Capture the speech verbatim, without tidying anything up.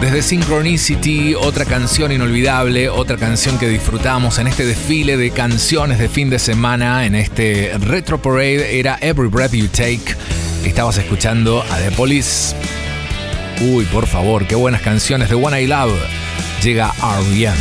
Desde Synchronicity, otra canción inolvidable, otra canción que disfrutamos en este desfile de canciones de fin de semana, en este Retro Parade, era Every Breath You Take. Estabas escuchando a The Police. Uy, por favor, qué buenas canciones de One I Love. Llega R E M.